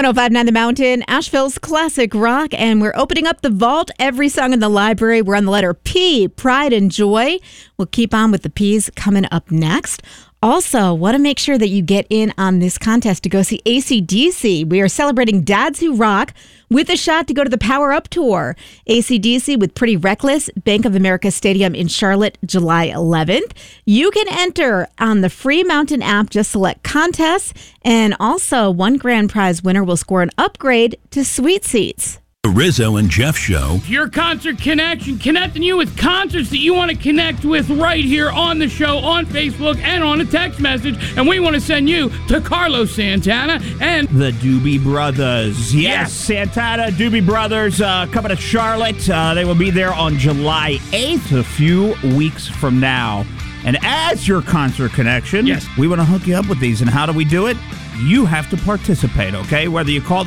105.9 The Mountain, Asheville's classic rock, and we're opening up the vault. Every song in the library, we're on the letter P, Pride and Joy. We'll keep on with the P's coming up next. Also, want to make sure that you get in on this contest to go see AC/DC. We are celebrating Dads Who Rock with a shot to go to the Power Up Tour. AC/DC with Pretty Reckless, Bank of America Stadium in Charlotte, July 11th. You can enter on the free Mountain app. Just select contests. And also, one grand prize winner will score an upgrade to Sweet Seats. The Rizzo and Jeff Show. Your Concert Connection, connecting you with concerts that you want to connect with right here on the show, on Facebook, and on a text message. And we want to send you to Carlos Santana and the Doobie Brothers. Yes, Santana, Doobie Brothers coming to Charlotte. They will be there on July 8th, a few weeks from now. And as your Concert Connection, we want to hook you up with these. And how do we do it? You have to participate, okay? Whether you call